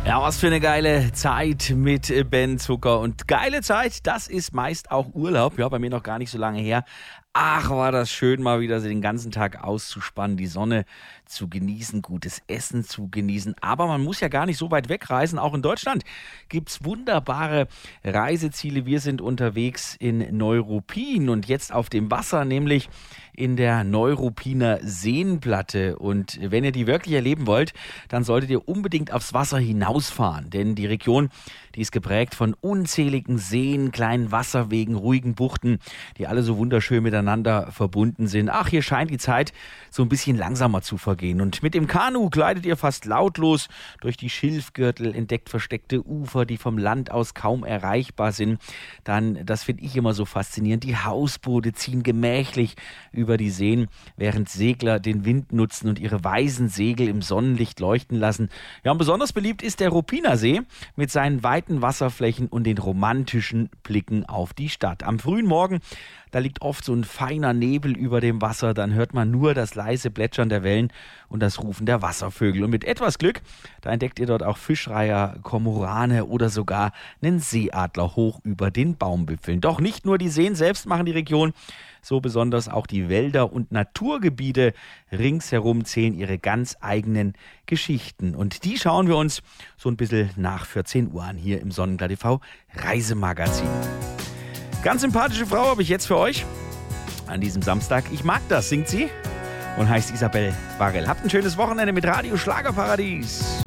Ja, was für eine geile Zeit mit Ben Zucker. Und geile Zeit, das ist meist auch Urlaub. Ja, bei mir noch gar nicht so lange her. Ach, war das schön, mal wieder den ganzen Tag auszuspannen, die Sonne zu genießen, gutes Essen zu genießen. Aber man muss ja gar nicht so weit wegreisen. Auch in Deutschland gibt's wunderbare Reiseziele. Wir sind unterwegs in Neuruppin und jetzt auf dem Wasser, nämlich in der Neuruppiner Seenplatte. Und wenn ihr die wirklich erleben wollt, dann solltet ihr unbedingt aufs Wasser hinausfahren. Denn die Region, die ist geprägt von unzähligen Seen, kleinen Wasserwegen, ruhigen Buchten, die alle so wunderschön miteinander verbunden sind. Ach, hier scheint die Zeit so ein bisschen langsamer zu vergehen. Und mit dem Kanu gleitet ihr fast lautlos durch die Schilfgürtel, entdeckt versteckte Ufer, die vom Land aus kaum erreichbar sind. Dann, das finde ich immer so faszinierend, die Hausboote ziehen gemächlich über die Seen, während Segler den Wind nutzen und ihre weißen Segel im Sonnenlicht leuchten lassen. Ja, und besonders beliebt ist der Ruppiner See mit seinen weiten Wasserflächen und den romantischen Blicken auf die Stadt. Am frühen Morgen, da liegt oft so ein feiner Nebel über dem Wasser, dann hört man nur das leise Plätschern der Wellen und das Rufen der Wasservögel. Und mit etwas Glück, da entdeckt ihr dort auch Fischreiher, Kormorane oder sogar einen Seeadler hoch über den Baumwipfeln. Doch nicht nur die Seen selbst machen die Region so besonders, auch die Wälder und Naturgebiete ringsherum zählen ihre ganz eigenen Geschichten. Und die schauen wir uns so ein bisschen nach 14 Uhr an, hier im Sonnenklar TV Reisemagazin. Ganz sympathische Frau habe ich jetzt für euch an diesem Samstag. Ich mag das, singt sie und heißt Isabel Barrel. Habt ein schönes Wochenende mit Radio Schlagerparadies.